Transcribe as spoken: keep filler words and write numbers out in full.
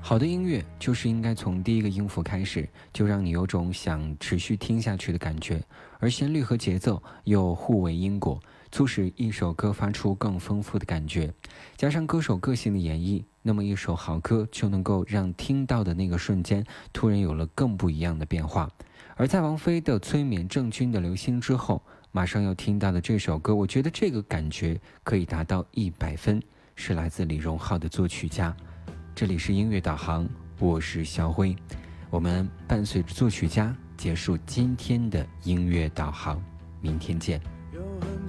好的音乐就是应该从第一个音符开始，就让你有种想持续听下去的感觉，而旋律和节奏又互为因果，促使一首歌发出更丰富的感觉。加上歌手个性的演绎，那么一首好歌就能够让听到的那个瞬间突然有了更不一样的变化。而在王菲的催眠郑钧的流星之后，马上要听到的这首歌，我觉得这个感觉可以达到一百分，是来自李荣浩的作曲家。这里是音乐导航，我是肖辉，我们伴随着作曲家结束今天的音乐导航，明天见。 有